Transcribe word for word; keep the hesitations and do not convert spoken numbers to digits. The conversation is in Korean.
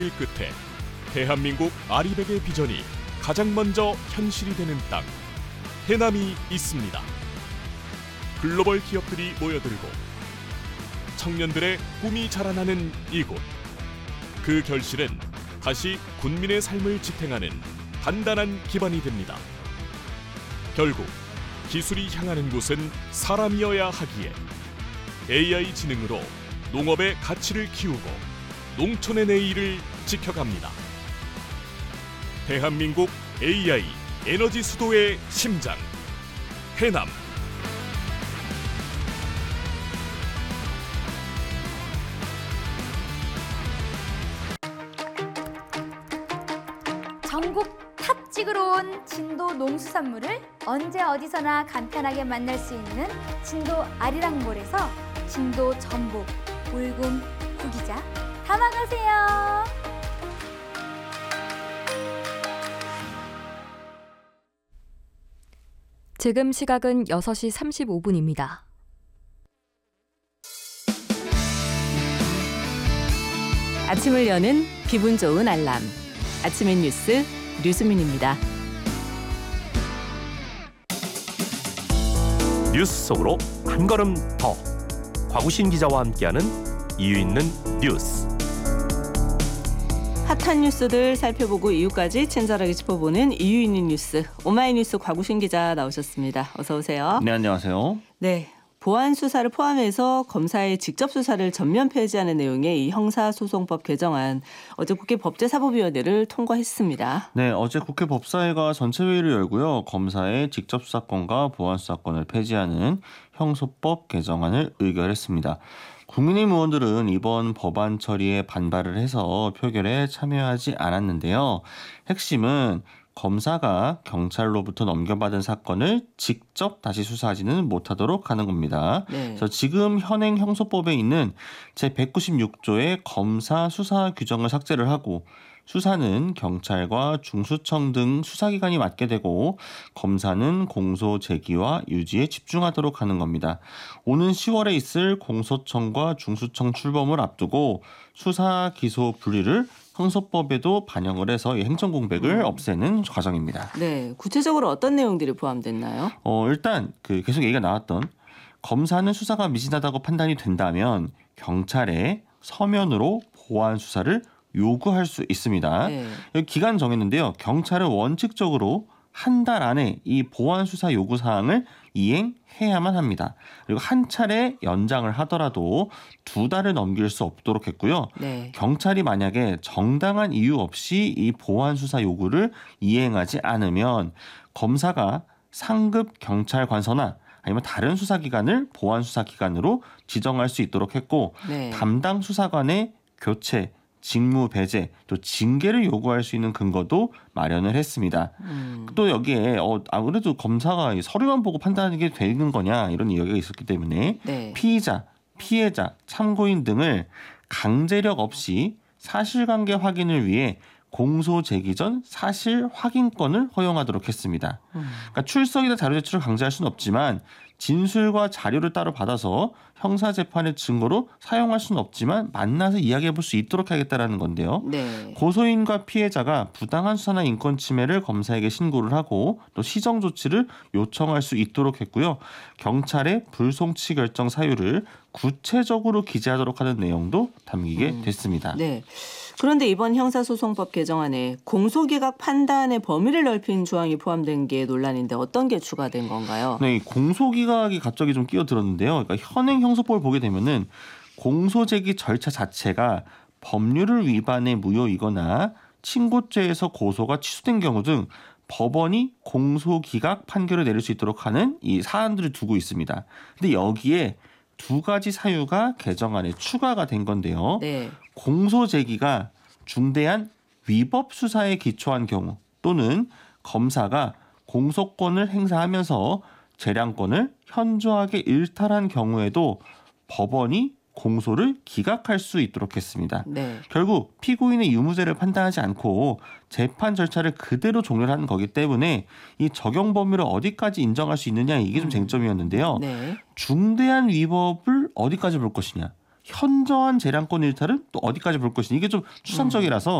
끝에 대한민국 아리백의 비전이 가장 먼저 현실이 되는 땅, 해남이 있습니다. 글로벌 기업들이 모여들고 청년들의 꿈이 자라나는 이곳. 그 결실은 다시 군민의 삶을 지탱하는 단단한 기반이 됩니다. 결국 기술이 향하는 곳은 사람이어야 하기에 에이아이 지능으로 농업의 가치를 키우고 농촌의 내일을 지켜갑니다. 대한민국 에이아이 에너지 수도의 심장, 해남. 전국 탑 찍으러 온 진도 농수산물을 언제 어디서나 간편하게 만날 수 있는 진도 아리랑몰에서 진도 전복, 울금, 구기자 담아가세요. 지금 시각은 여섯 시 삼십오 분입니다. 아침을 여는 기분 좋은 알람. 아침의 뉴스 류수민입니다. 뉴스 속으로 한 걸음 더. 곽우신 기자와 함께하는 이유 있는 뉴스. 핫한 뉴스들 살펴보고 이유까지 친절하게 짚어보는 이유 있는 뉴스. 오마이뉴스 곽우신 기자 나오셨습니다. 어서 오세요. 네, 안녕하세요. 네. 보안 수사를 포함해서 검사의 직접 수사를 전면 폐지하는 내용의 이 형사소송법 개정안 어제 국회 법제사법위원회를 통과했습니다. 네, 어제 국회 법사위가 전체 회의를 열고요. 검사의 직접 수사권과 보안 수사권을 폐지하는 형소법 개정안을 의결했습니다. 국민의힘 의원들은 이번 법안 처리에 반발을 해서 표결에 참여하지 않았는데요. 핵심은 검사가 경찰로부터 넘겨받은 사건을 직접 다시 수사하지는 못하도록 하는 겁니다. 네. 그래서 지금 현행 형소법에 있는 제백구십육 조의 검사 수사 규정을 삭제를 하고 수사는 경찰과 중수청 등 수사기관이 맡게 되고 검사는 공소 제기와 유지에 집중하도록 하는 겁니다. 오는 시월에 있을 공소청과 중수청 출범을 앞두고 수사 기소 분리를 형소법에도 반영을 해서 이 행정공백을 음. 없애는 과정입니다. 네, 구체적으로 어떤 내용들이 포함됐나요? 어, 일단 그 계속 얘기가 나왔던 검사는 수사가 미진하다고 판단이 된다면 경찰에 서면으로 보안 수사를 요구할 수 있습니다. 네. 여기 기간 정했는데요. 경찰은 원칙적으로 한 달 안에 이 보안 수사 요구 사항을 이행해야만 합니다. 그리고 한 차례 연장을 하더라도 두 달을 넘길 수 없도록 했고요. 네. 경찰이 만약에 정당한 이유 없이 이 보안 수사 요구를 이행하지 않으면 검사가 상급 경찰 관서나 아니면 다른 수사기관을 보안 수사기관으로 지정할 수 있도록 했고 네. 담당 수사관의 교체, 직무 배제, 또 징계를 요구할 수 있는 근거도 마련을 했습니다. 음. 또 여기에 어, 아무래도 검사가 서류만 보고 판단하는 게 되는 거냐 이런 이야기가 있었기 때문에 네. 피의자, 피해자, 참고인 등을 강제력 없이 사실관계 확인을 위해 공소 제기 전 사실 확인권을 허용하도록 했습니다. 음. 그러니까 출석이나 자료 제출을 강제할 수는 없지만 진술과 자료를 따로 받아서 형사재판의 증거로 사용할 수는 없지만 만나서 이야기해 볼 수 있도록 하겠다라는 건데요. 네. 고소인과 피해자가 부당한 수사나 인권 침해를 검사에게 신고를 하고 또 시정 조치를 요청할 수 있도록 했고요. 경찰의 불송치 결정 사유를 구체적으로 기재하도록 하는 내용도 담기게 음. 됐습니다. 네. 그런데 이번 형사소송법 개정안에 공소기각 판단의 범위를 넓힌 조항이 포함된 게 논란인데 어떤 게 추가된 건가요? 네, 이 공소기각이 갑자기 좀 끼어들었는데요. 그러니까 현행 형소법을 보게 되면은 공소제기 절차 자체가 법률을 위반해 무효이거나 친고죄에서 고소가 취소된 경우 등 법원이 공소기각 판결을 내릴 수 있도록 하는 이 사안들을 두고 있습니다. 근데 여기에 두 가지 사유가 개정안에 추가가 된 건데요. 네. 공소제기가 중대한 위법 수사에 기초한 경우 또는 검사가 공소권을 행사하면서 재량권을 현저하게 일탈한 경우에도 법원이 공소를 기각할 수 있도록 했습니다. 네. 결국 피고인의 유무죄를 판단하지 않고 재판 절차를 그대로 종료를 하는 거기 때문에 이 적용 범위를 어디까지 인정할 수 있느냐 이게 좀 쟁점이었는데요. 네. 중대한 위법을 어디까지 볼 것이냐. 현저한 재량권 일탈은 또 어디까지 볼 것이니 이게 좀 추상적이라서